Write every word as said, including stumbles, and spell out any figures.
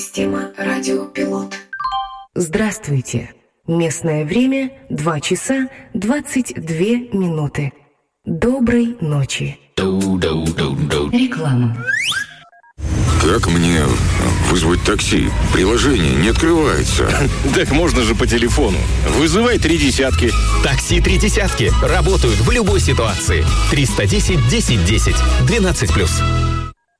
Система радиопилот. Здравствуйте. Местное время два часа двадцать две минуты. Доброй ночи. Реклама. Как мне вызвать такси? Приложение не открывается. Так можно же по телефону. Вызывай три десятки. Такси три десятки. Работают в любой ситуации. триста десять десять десять. двенадцать плюс.